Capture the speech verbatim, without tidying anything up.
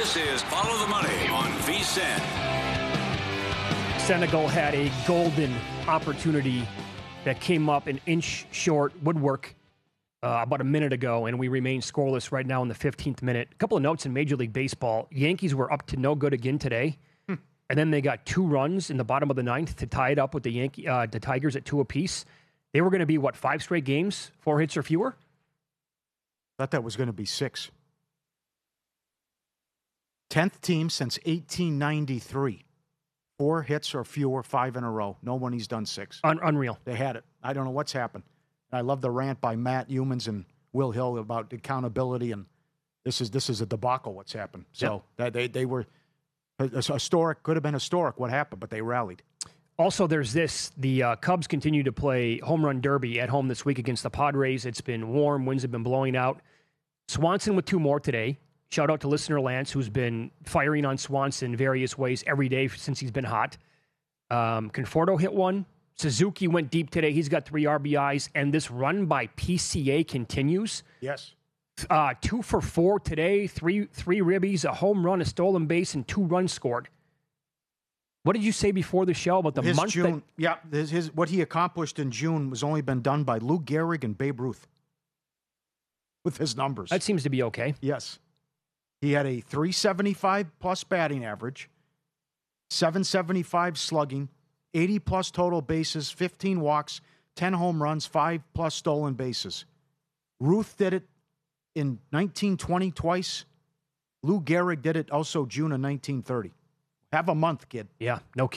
This is Follow the Money on V S I N. Senegal had a golden opportunity that came up an inch short woodwork uh, about a minute ago, and we remain scoreless right now in the fifteenth minute. A couple of notes in Major League Baseball. Yankees were up to no good again today, hmm. and then they got two runs in the bottom of the ninth to tie it up with the Yankee, uh, the Tigers at two apiece. They were going to be, what, five straight games, four hits or fewer? Thought that was going to be six. Tenth team since eighteen ninety-three. Four hits or fewer, five in a row. No one he's done six. Un- unreal. They had it. I don't know what's happened. I love the rant by Matt Humans and Will Hill about accountability, and this is this is a debacle what's happened. So yep. that they, they were historic, could have been historic what happened, but they rallied. Also, there's this. The uh, Cubs continue to play home run derby at home this week against the Padres. It's been warm. Winds have been blowing out. Swanson with two more today. Shout out to listener Lance, who's been firing on Swanson various ways every day since he's been hot. Um, Conforto hit one. Suzuki went deep today. He's got three R B Is. And this run by P C A continues. Yes. Uh, two for four today. Three three ribbies, a home run, a stolen base, and two runs scored. What did you say before the show about the his month? June, that... Yeah, his, his, what he accomplished in June was only been done by Lou Gehrig and Babe Ruth with his numbers. That seems to be okay. Yes. He had a three seventy-five plus batting average, seven seventy-five slugging, eighty plus total bases, fifteen walks, ten home runs, five plus stolen bases. Ruth did it in nineteen twenty twice. Lou Gehrig did it also June of nineteen thirty. Have a month, kid. Yeah, no kidding.